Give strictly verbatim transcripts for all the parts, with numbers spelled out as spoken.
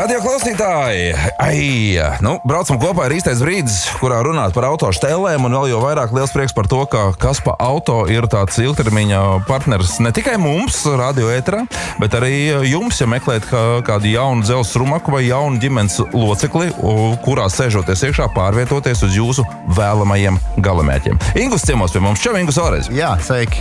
Radio klausītāji, ai, nu, braucam kopā ir īstais brīdis, kurā runāt par auto štēlēm, un vēl jau vairāk liels prieks par to, ka Kaspa Auto ir tāds ilgtermiņa partners ne tikai mums, radio ēterā, bet arī jums, ja meklēt kādu jaunu dzelzs rumaku vai jaunu ģimenes locekli, kurā sēžoties iekšā pārvietoties uz jūsu vēlamajiem galamērķiem. Ingus ciemos pie mums. Čau, Ingus, vēlreiz. Jā, sveiki.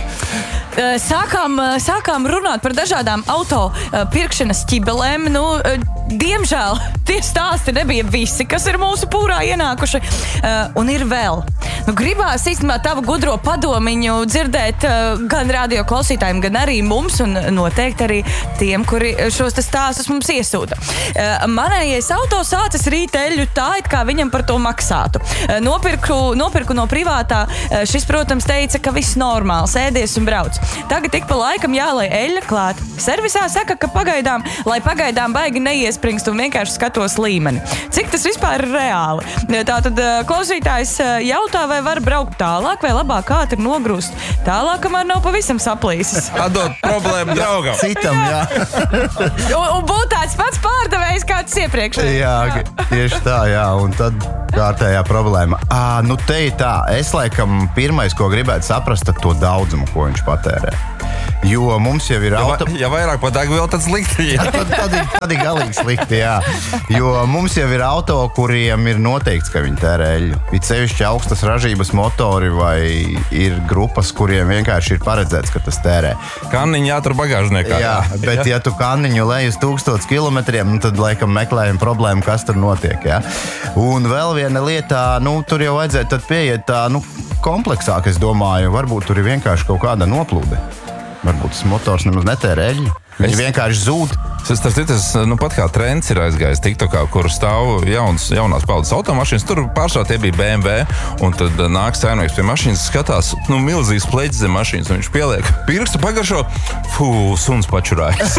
Sākām, sākām runāt par dažādām auto pirkšanas ķibelēm. Nu, diemžēl tie stāsti nebija visi, kas ir mūsu pūrā ienākuši. Un ir vēl. Nu, gribās īstenībā tavu gudro padomiņu dzirdēt gan radio klausītājiem, gan arī mums, un noteikti arī tiem, kuri šos stāstus mums iesūta. Manējais auto sācis rīt eļļu tā, it kā viņam par to maksātu. Nopirku, nopirku no privātā. Šis, protams, teica, ka viss normāls, ēdies un brauc. Tagad tik pa laikam jālai eļļa klāt. Servisā saka, ka pagaidām, lai pagaidām baigi neiespringst un vienkārši skatos līmeni. Cik tas vispār ir reāli? Tātad klausītājs jautā, vai var braukt tālāk, vai labāk ātri nogrūst tālāk, kamēr nav pavisam saplīsis. Atdot problēmu draugam. Citam, jā. un, un būt tāds pats pārdevējs, kāds iepriekš. Jā, tieši tā, jā. Un tad kārtējā problēma. Ā, nu te ir tā, es laikam pirmais, ko gribētu saprast, tad to daudzumu, ko viņš patērē. Jo mums jau ir Ja, auto... va, ja vairāk pat degvielu, tad slikti. Jā. tad, tad, ir, tad ir galīgi slikti, jā. Jo mums jau ir auto, kuriem ir noteikts, ka viņi tērē eļļu. Ir sevišķi augstas ražības motori vai ir grupas, kuriem vienkārši ir paredzēts, ka tas tērē. Kanniņi jātur bagāžniekā. Jā, bet ja tu kanniņu lej uz tūkstotis kilometriem, tad laikam meklējam problēmu, kas tur notiek, jā. Un vēl viena lieta, nu, tur jau vajadzētu tad pieiet tā, nu, kompleksāk, es domāju, varbūt tur ir vienkārši kaut kāda noplūde. Varbūt tas motors nemaz netērē eļļu. Viņi Es- vienkārši zūd. Tas, tas, tas nu, pat kā trends ir aizgājis TikTokā, kur stāv jauns, jaunās paudzes automašīnas. Tur pārsvarā tie bija B M W, un tad nāk saimnieks pie mašīnas, skatās, nu, milzīgs pleķis zem mašīnas, un viņš pieliek pirkstu pagaršo, fū, suns pačurājas.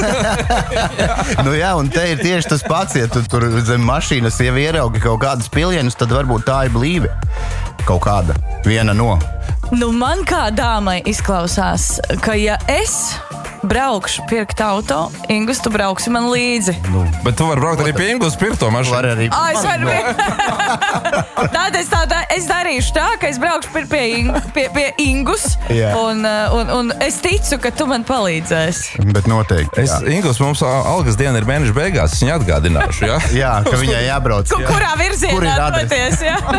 Nu jā, un te ir tieši tas pats, ja tu tur zem mašīnas jau ieraugi kaut kādas pilienas, tad varbūt tā ir blīve. Kaut kāda, viena no. Nu, man kā dāmai izklausās, ka ja es braukšu pirkt auto, Ingus, tu brauksi man līdzi. Nu, Bet tu vari braukt arī pie Ingus pirkt to mašīnu. var arī... Ai, es varu Tātad es, tā, es darīšu tā, ka es braukšu pie, pie, Ing- pie, pie Ingus, Jā. un, un, un es ticu, ka tu man palīdzēsi. Bet noteikti, Es, jā. Ingus, mums algas diena ir mēneša beigās, es viņu atgādināšu, jā? Jā, ka viņai jābrauc. Ku, jā. kurā Kur virzienā ir adrese? doties,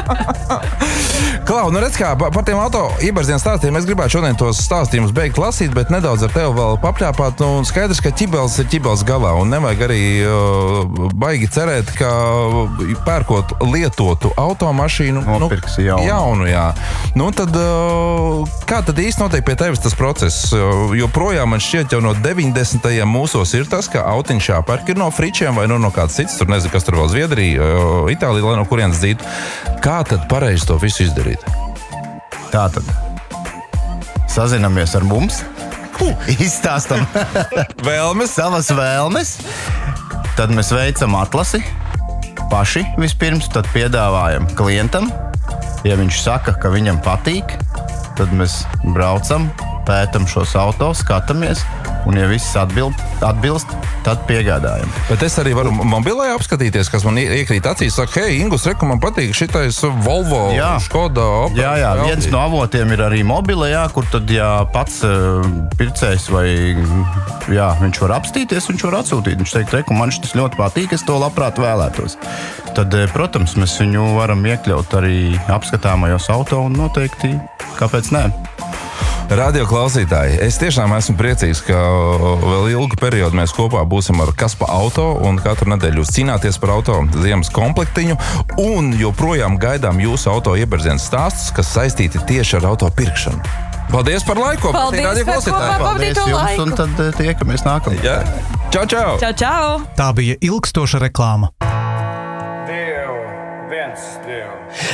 jā? Klau, nu redz kā, pa- par tiem auto iebarzienas stāstiem es gribētu šodien tos stāstījumus beigt lasīt, bet nedaudz ar tevi vēl papļāpāt. Nu, skaidrs, ka ķibels ir ķibels galā, un nevajag arī uh, baigi cerēt, ka pērkot lietotu automašīnu, Nopirksi jaunu. jaunu, jā. Nu, tad, uh, kā tad īsti notiek pie tevis tas process? Uh, jo projām man šķiet jau no deviņdesmitajiem mūsos ir tas, ka autiņš jāpērk ir no fričiem vai nu no kāds cits, tur nezinu, kas tur vēl Zviedrija, uh, Itālija, lai no kurienes dzītu. Kā tad pareizi to visu izdarīt? Tātad, sazinamies ar mums, izstāstam Vēlmes? savas vēlmes, tad mēs veicam atlasi paši vispirms, tad piedāvājam klientam. Ja viņš saka, ka viņam patīk, tad mēs braucam, pētam šos autos, skatāmies, un ja viss atbild, atbilst, tad piegādājam. Bet es arī varu mobilē apskatīties, kas man ie- iekrīt acīs. Saka, hei, Ingus, reku, man patīk šitais Volvo, Jā. Škoda, Opel. Jā, jā, viens no avotiem ir arī mobile, jā, kur tad, ja pats uh, pircējs vai, jā, viņš var apstīties, viņš var atsūtīt. Viņš teikt, reku, man šis ļoti patīk, es to labprāt vēlētos. Tad, eh, protams, mēs viņu varam iekļaut arī apskatāmajos auto un noteikti, kāpēc nē? Radio klausītāji, es tiešām esmu priecīgs, ka vēl ilgu periodu mēs kopā būsim ar Kaspa Auto un katru nedēļu jūs cīnāties par auto ziemas komplektiņu un joprojām gaidām jūsu auto ieberzienas stāstus, kas saistīti tieši ar auto pirkšanu. Paldies par laiku! Paldies Radio par klausītāji. kopā. Paldies Pavadīto jums, laiku. un tad eh, tiekamies nākamajā. Jā. Čau, čau! Čau, čau! Tā bija ilgstoša reklāma. Divi, viens, divi.